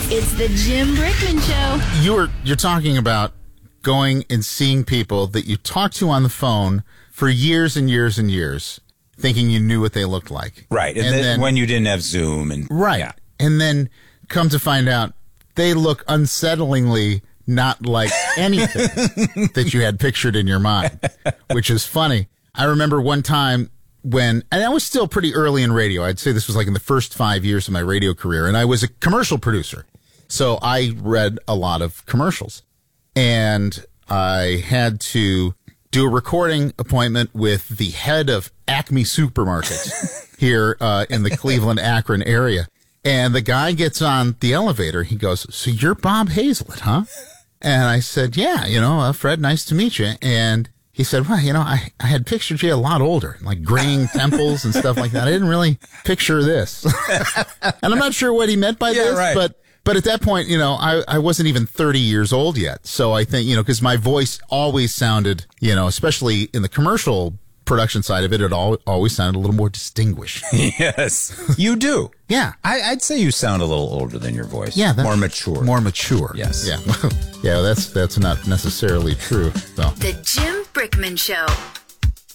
It's the Jim Brickman Show. You're talking about going and seeing people that you talked to on the phone for years and years and years, thinking you knew what they looked like. Right. And then when you didn't have Zoom. Right. Yeah. And then come to find out they look unsettlingly not like anything that you had pictured in your mind, which is funny. I remember one time and I was still pretty early in radio. I'd say this was like in the first 5 years of my radio career, and I was a commercial producer. So I read a lot of commercials, and I had to do a recording appointment with the head of Acme Supermarkets here in the Cleveland, Akron area. And the guy gets on the elevator. He goes, "So you're Bob Hazlett, huh?" And I said, "Yeah, Fred, nice to meet you." And he said, "Well, I had pictured you a lot older, like graying temples and stuff like that. I didn't really picture this." And I'm not sure what he meant by this, right. But at that point, I wasn't even 30 years old yet. So I think, because my voice always sounded, especially in the commercial production side of it, it always sounded a little more distinguished. Yes, you do. Yeah. I'd say you sound a little older than your voice. Yeah. More mature. More mature. Yes. Yeah. Yeah, that's not necessarily true. So. The Jim Brickman Show.